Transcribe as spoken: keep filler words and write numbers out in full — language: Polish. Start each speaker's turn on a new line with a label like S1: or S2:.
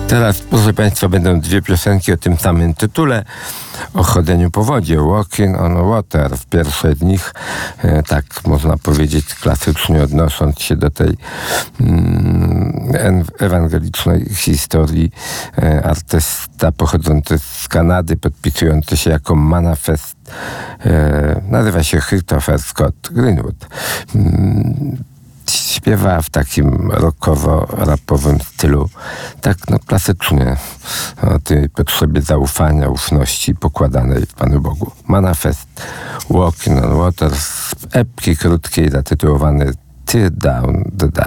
S1: Teraz, proszę Państwa, będą dwie piosenki o tym samym tytule, o chodzeniu po wodzie, Walking on Water. W pierwszej z nich, e, tak można powiedzieć klasycznie odnosząc się do tej mm, ewangelicznej historii, e, artysta pochodzący z Kanady, podpisujący się jako Manifest, e, nazywa się Christopher Scott Greenwood. Mm, Śpiewa w takim rockowo-rapowym stylu, tak no klasycznie, o tej potrzebie zaufania, ufności pokładanej Panu Bogu. Manifest, Walking on Water, z epki krótkiej zatytułowany Tear Down the Dark.